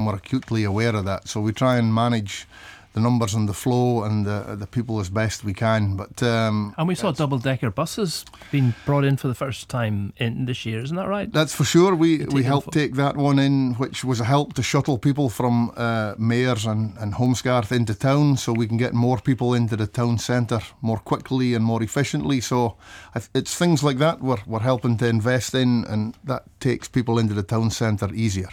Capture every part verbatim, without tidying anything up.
we're acutely aware of that. So we try and manage the numbers and the flow and the the people as best we can. But um, and we saw double-decker buses being brought in for the first time in this year, isn't that right? That's for sure. We we helped take that one in, which was a help to shuttle people from uh, Mayors and, and Holmesgarth into town, so we can get more people into the town centre more quickly and more efficiently. So it's things like that we're, we're helping to invest in, and that takes people into the town centre easier.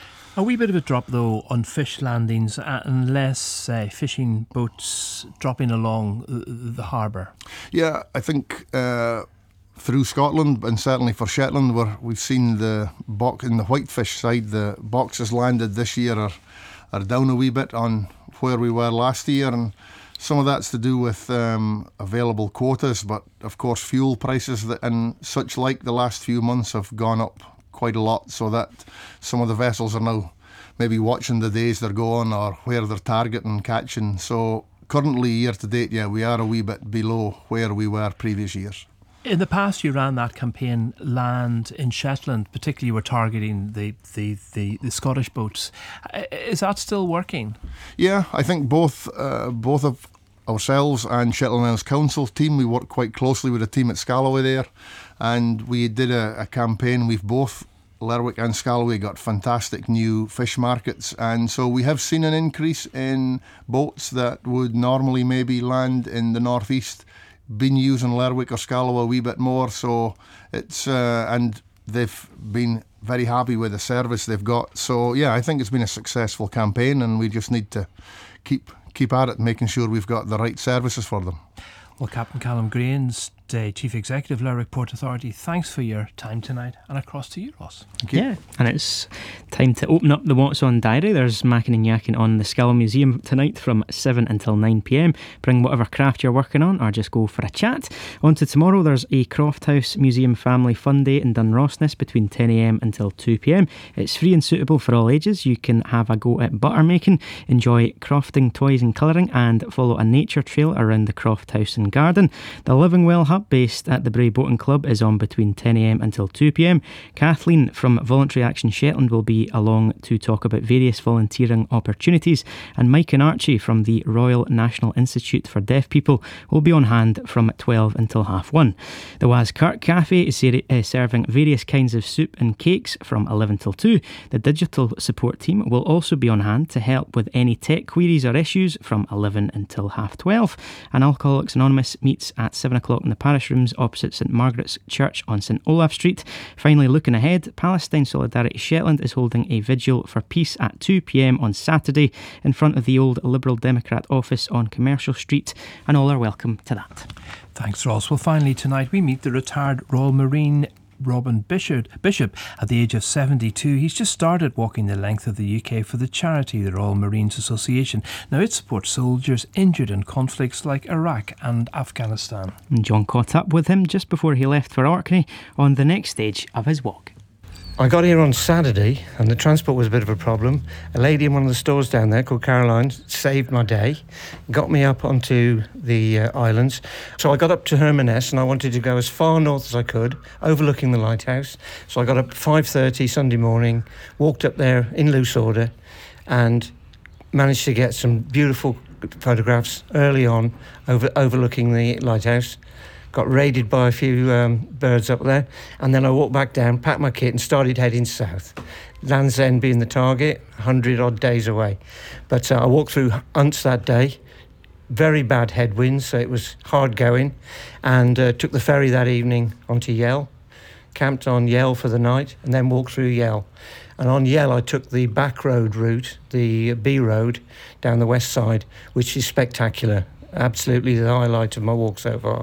A wee bit of a drop, though, on fish landings and less uh, fishing boats dropping along the, the harbour. Yeah, I think uh, through Scotland, and certainly for Shetland, where we've seen the box in the whitefish side, the boxes landed this year are, are down a wee bit on where we were last year, and some of that's to do with um, available quotas, but of course fuel prices that, and such like the last few months have gone up quite a lot, so that some of the vessels are now maybe watching the days they're going or where they're targeting catching. So currently, year to date, yeah, we are a wee bit below where we were previous years. In the past, you ran that campaign, Land in Shetland, particularly you were targeting the, the, the, the Scottish boats. Is that still working? Yeah, I think both uh, both of ourselves and Shetland Islands Council team, we work quite closely with the team at Scalloway there, and we did a, a campaign. We've both, Lerwick and Scalloway, got fantastic new fish markets, and so we have seen an increase in boats that would normally maybe land in the northeast been using Lerwick or Scalloway a wee bit more. So it's uh, and they've been very happy with the service they've got. So yeah, I think it's been a successful campaign, and we just need to keep keep at it, making sure we've got the right services for them. Well, Captain Callum Grains, uh, Chief Executive, Lerwick Port Authority, thanks for your time tonight, and across to you, Ross. Thank you. Yeah, and it's time to open up the What's On diary. There's Mackin and Yakking on the Scalle Museum tonight from seven until nine p.m. Bring whatever craft you're working on, or just go for a chat. On to tomorrow, there's a Croft House Museum Family Fun Day in Dunrossness between ten a.m. until two p.m. It's free and suitable for all ages. You can have a go at butter making, enjoy crafting toys and colouring, and follow a nature trail around the Croft House and Garden. The Living Well Hub, based at the Bray Boating Club, is on between ten a.m. until two p.m. Kathleen from Voluntary Action Shetland will be along to talk about various volunteering opportunities, and Mike and Archie from the Royal National Institute for Deaf People will be on hand from twelve until half one. The Was Kirk Cafe is ser- uh, serving various kinds of soup and cakes from eleven till two. The digital support team will also be on hand to help with any tech queries or issues from eleven until half twelve. And Alcoholics Anonymous meets at seven o'clock in the parish rooms opposite St Margaret's Church on St Olaf Street. Finally, looking ahead, Palestine Solidarity Shetland is holding a vigil for peace at two p.m. on Saturday in front of the old Liberal Democrat office on Commercial Street, and all are welcome to that. Thanks, Ross. Well, finally tonight we meet the retired Royal Marine Robin Bishop, Bishop at the age of seventy-two. He's just started walking the length of the U K for the charity, the Royal Marines Association. Now, it supports soldiers injured in conflicts like Iraq and Afghanistan. And John caught up with him just before he left for Orkney on the next stage of his walk. I got here on Saturday and the transport was a bit of a problem. A lady in one of the stores down there called Caroline saved my day, got me up onto the uh, islands. So I got up to Hermanus and I wanted to go as far north as I could, overlooking the lighthouse. So I got up at five thirty Sunday morning, walked up there in loose order and managed to get some beautiful photographs early on over overlooking the lighthouse. Got raided by a few um, birds up there, and then I walked back down, packed my kit and started heading south. Land's End being the target, one hundred odd days away. But uh, I walked through Hunts that day, very bad headwinds, so it was hard going, and uh, took the ferry that evening onto Yell, camped on Yell for the night, and then walked through Yell. And on Yell I took the back road route, the B road, down the west side, which is spectacular, absolutely the highlight of my walk so far.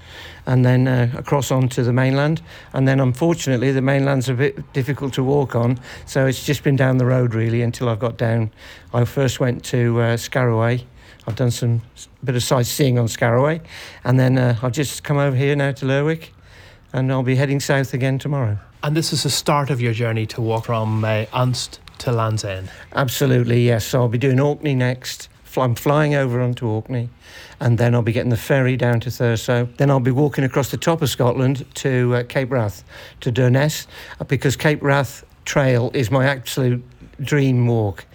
And then uh, across onto the mainland, and then unfortunately the mainland's a bit difficult to walk on, so it's just been down the road really until I've got down. I first went to uh, Scarroway. I've done some bit of sightseeing on Scarroway, and then uh, I've just come over here now to Lerwick, and I'll be heading south again tomorrow. And this is the start of your journey to walk from uh, Unst to Land's End? Absolutely, yes. So I'll be doing Orkney next. I'm flying over onto Orkney, and then I'll be getting the ferry down to Thurso. Then I'll be walking across the top of Scotland to uh, Cape Wrath, to Durness, because Cape Wrath Trail is my absolute dream walk.